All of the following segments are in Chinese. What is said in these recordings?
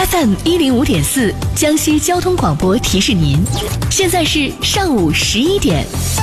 FM 105.4江西交通广播提示您，现在是上午11点。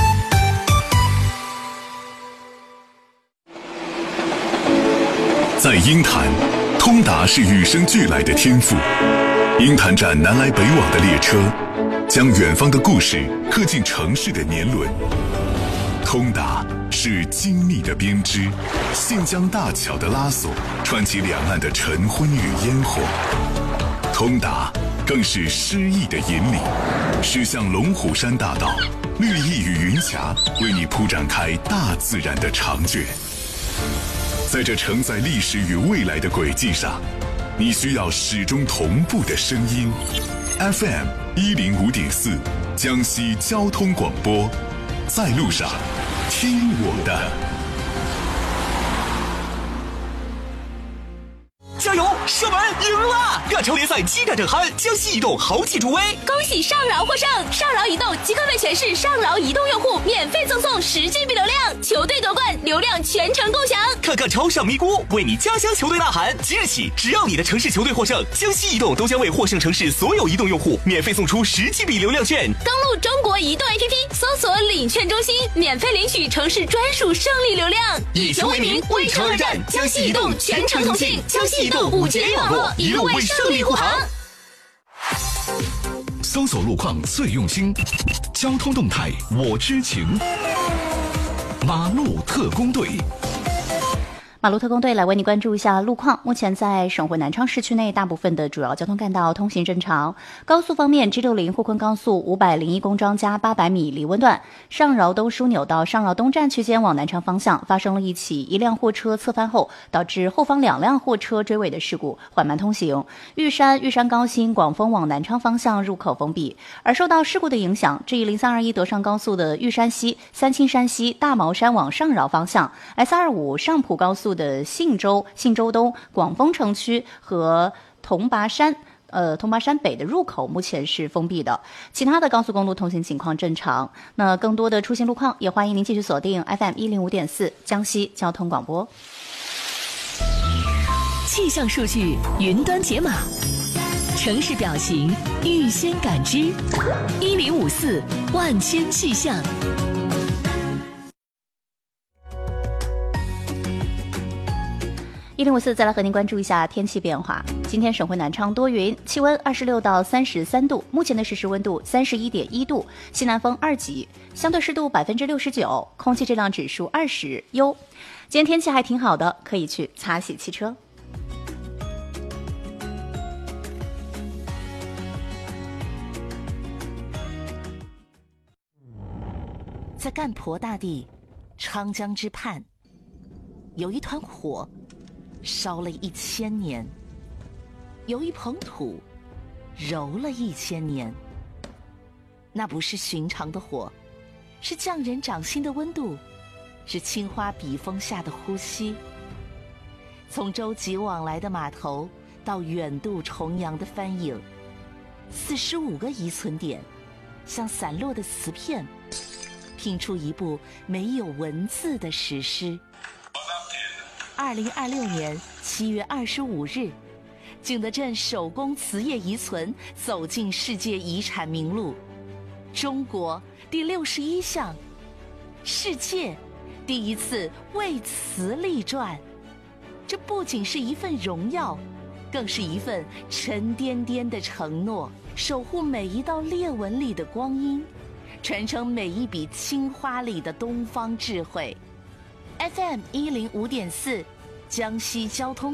在鹰潭，通达是与生俱来的天赋。鹰潭站南来北往的列车，将远方的故事刻进城市的年轮。通达是精密的编织，信江大桥的拉索，串起两岸的晨昏与烟火。通达更是诗意的引领，驶向龙虎山大道，绿意与云霞为你铺展开大自然的长卷。在这承载历史与未来的轨迹上，你需要始终同步的声音。FM 105.4江西交通广播，在路上听我的。 加油！射门赢了！亚超联赛激战正酣，江西移动豪气助威， 恭喜上饶获胜！上饶移动即刻为全市上饶移动用户免费赠送10GB 流量，球队夺冠，流量全程共享。 看看超上咪咕，为你家乡球队呐喊！即日起，只要你的城市球队获胜，江西移动都将为获胜城市所有移动用户免费送出10GB 流量券。 登录中国移动 APP， 搜索领券中心，免费领取城市专属胜利流量。 以球为名，为城而战，江西移动全程同庆，江西移动5G 网络，一路为胜利护航。 搜索路况最用心，交通动态我知情。马路特工队。 马路特工队来为你关注一下路况。目前在省会南昌市区内，大部分的主要交通干道通行正常。高速方面 ，G60 沪昆高速501公庄加800米李温段上饶东枢纽到上饶东站区间往南昌方向发生了一辆货车侧翻后，导致后方2辆货车追尾的事故，缓慢通行。玉山高新广丰往南昌方向入口封闭。而受到事故的影响，G0321德上高速的玉山西、三清山西、大毛山往上饶方向 ，S25 上浦高速的信州东、广丰城区和桐拔山北的入口目前是封闭的，其他的高速公路通行情况正常。那更多的出行路况，也欢迎您继续锁定 FM 105.4江西交通广播。 气象数据云端解码，城市表情预先感知，1054万千气象。 1054再来和您关注一下天气变化。今天省会南昌多云，气温26到33度，目前的实时温度31.1度，西南风2级，相对湿度69%，空气质量指数20，优。今天天气还挺好的，可以去擦洗汽车。 在干婆大地昌江之畔，有一团火烧了1000年，有一捧土揉了1000年。那不是寻常的火，是匠人掌心的温度，是青花笔锋下的呼吸。从舟楫往来的码头到远渡重洋的帆影，45个遗存点像散落的瓷片，拼出一部没有文字的史诗。2026年7月25日，景德镇手工瓷业遗存走进世界遗产名录，中国第61项，世界第一次为瓷立传。这不仅是一份荣耀，更是一份沉甸甸的承诺，守护每一道裂纹里的光阴，传承每一笔青花里的东方智慧。FM 105.4江西交通